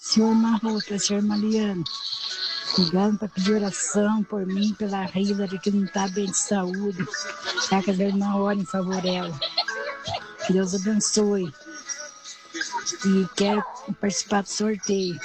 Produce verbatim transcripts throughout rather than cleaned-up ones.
Senhor Marruta, Senhor Mariano, ligando para pedir oração por mim, pela Hilary, que não está bem de saúde. Tá que a irmã ora em favor dela. Que Deus abençoe. E quero participar do sorteio.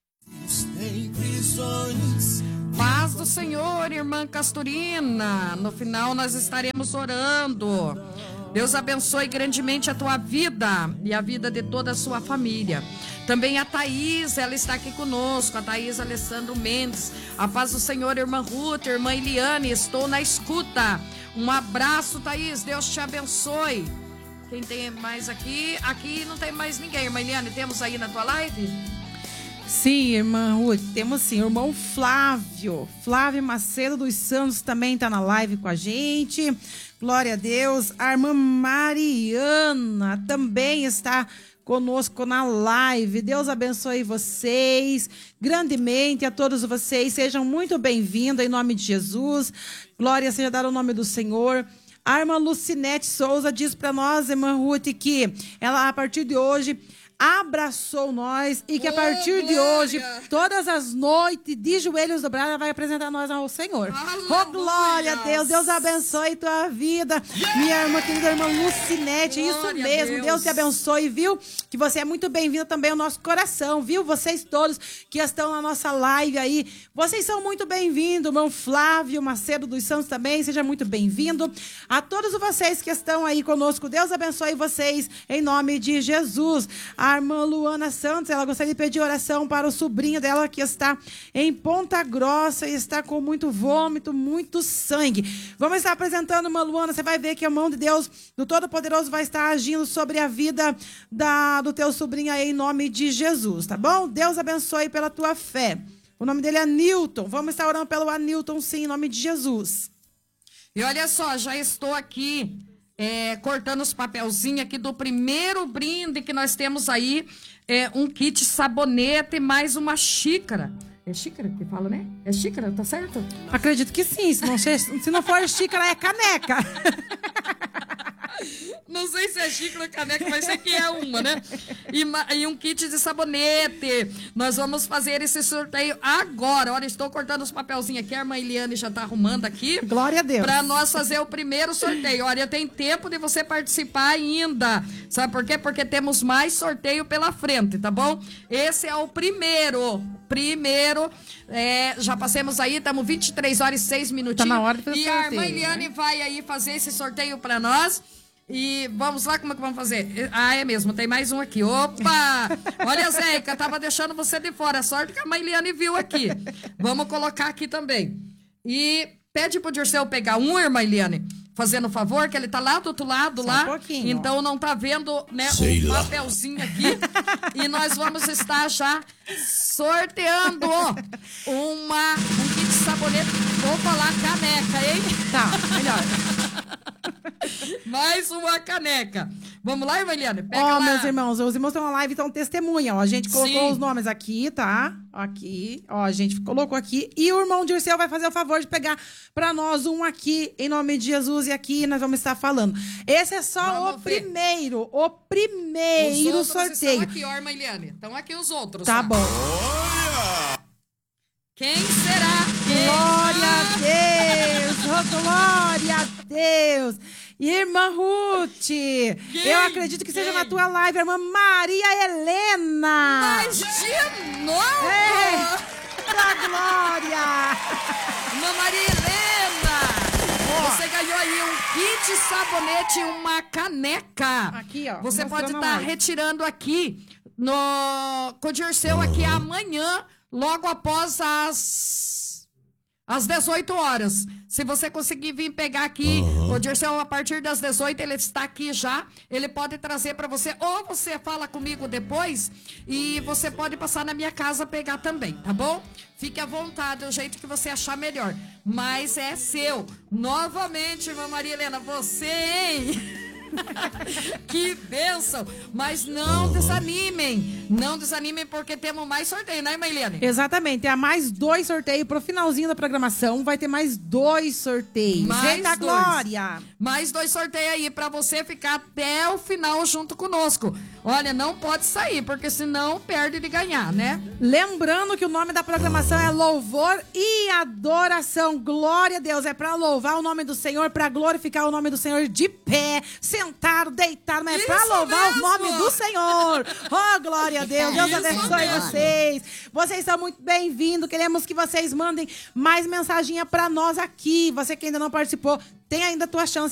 Paz do Senhor, irmã Castorina. No final nós estaremos orando. Deus abençoe grandemente a tua vida e a vida de toda a sua família. Também a Thaís, ela está aqui conosco, a Thaís Alessandro Mendes. A paz do Senhor, irmã Ruth, irmã Eliane, estou na escuta. Um abraço, Thaís, Deus te abençoe. Quem tem mais aqui? Aqui não tem mais ninguém, irmã Eliane, temos aí na tua live? Sim, irmã Ruth, temos sim, o irmão Flávio, Flávio Macedo dos Santos também está na live com a gente, glória a Deus. A irmã Mariana também está conosco na live. Deus abençoe vocês grandemente, a todos vocês, sejam muito bem-vindos em nome de Jesus, glória seja dada ao nome do Senhor. A irmã Lucinete Souza diz para nós, irmã Ruth, que ela a partir de hoje abraçou nós e que a partir oh, de hoje, todas as noites, de joelhos dobrados, ela vai apresentar nós ao Senhor. Oh, glória a Deus, Deus abençoe tua vida, yeah! Minha irmã, querida irmã Lucinete, glória isso mesmo, Deus. Deus te abençoe, viu? Que você é muito bem-vinda também ao nosso coração, viu? Vocês todos que estão na nossa live aí, vocês são muito bem-vindos, irmão Flávio Macedo dos Santos também, seja muito bem-vindo. A todos vocês que estão aí conosco, Deus abençoe vocês, em nome de Jesus. A irmã Luana Santos, ela gostaria de pedir oração para o sobrinho dela que está em Ponta Grossa e está com muito vômito, muito sangue. Vamos estar apresentando, irmã Luana, você vai ver que a mão de Deus, do Todo-Poderoso, vai estar agindo sobre a vida da, do teu sobrinho aí, em nome de Jesus, tá bom? Deus abençoe pela tua fé. O nome dele é Newton. Vamos estar orando pelo Anilton, sim, em nome de Jesus. E olha só, já estou aqui É, cortando os papelzinhos aqui do primeiro brinde que nós temos aí, é, um kit sabonete e mais uma xícara. É xícara que fala, né? É xícara, tá certo? Acredito que sim, se não, se não for xícara, é caneca. Não sei se é xícara ou caneca, mas sei que é uma, né? E, e um kit de sabonete. Nós vamos fazer esse sorteio agora. Olha, estou cortando os papelzinhos aqui. A irmã Eliane já está arrumando aqui. Glória a Deus. Para nós fazer o primeiro sorteio. Olha, tem tempo de você participar ainda. Sabe por quê? Porque temos mais sorteio pela frente, tá bom? Esse é o primeiro. Primeiro. É, já passamos aí, estamos vinte e três horas e seis minutinhos. Tá na hora de fazer e sorteio, a irmã Eliane, né, vai aí fazer esse sorteio para nós. E vamos lá, como é que vamos fazer? Ah, é mesmo, tem mais um aqui. Opa! Olha, Zeca, tava deixando você de fora. A sorte que a mãe Eliane viu aqui. Vamos colocar aqui também. E pede pro Dirceu pegar um, irmã Eliane, fazendo favor, que ele tá lá do outro lado, Só lá. Um pouquinho, então ó. não tá vendo, né, o um papelzinho aqui. E nós vamos estar já sorteando uma, um kit de sabonete. Vou falar caneca, hein? Tá, melhor. Mais uma caneca. Vamos lá, irmã Eliane? Pega Ó, lá. meus irmãos, os irmãos estão na live, então testemunha, ó. A gente colocou Sim. os nomes aqui, tá? Aqui, ó, a gente colocou aqui. E o irmão Dirceu vai fazer o favor de pegar pra nós um aqui, em nome de Jesus. E aqui nós vamos estar falando. Esse é só Vamos o ver. primeiro, o primeiro Os outros sorteio. estão aqui, ó, irmã Eliane. Estão aqui os outros. Tá ó. bom. Quem será? Quem Glória a Deus! Oh, glória a Deus! Irmã Ruth, eu acredito que Quem? seja na tua live, irmã Maria Helena. Mas de novo! É, pra glória! Irmã Maria Helena! Você ganhou aí um kit sabonete e uma caneca. Aqui, ó. Você pode mostrando a estar live. retirando aqui no com o Dirceu aqui amanhã, logo após as às dezoito horas. Se você conseguir vir pegar aqui, uhum. o Dirceu, a partir das dezoito, ele está aqui já. Ele pode trazer para você, ou você fala comigo depois, e você pode passar na minha casa pegar também, tá bom? Fique à vontade, do jeito que você achar melhor. Mas é seu. Novamente, irmã Maria Helena, você, hein? Que bênção! Mas não desanimem, não desanimem porque temos mais sorteio, né, Mailene? Exatamente, há mais dois sorteios pro finalzinho da programação, vai ter mais dois sorteios. Mais Eita, dois. Glória! Mais dois sorteios aí pra você ficar até o final junto conosco. Olha, não pode sair, porque senão perde de ganhar, né? Lembrando que o nome da programação é Louvor e Adoração. Glória a Deus, é pra louvar o nome do Senhor, pra glorificar o nome do Senhor de pé, sentado, deitado, mas é pra Isso louvar mesmo. o nome do Senhor. Oh, glória a Deus, Deus Isso abençoe mesmo. vocês. Vocês são muito bem-vindos, queremos que vocês mandem mais mensaginha pra nós aqui. Você que ainda não participou, tem ainda a tua chance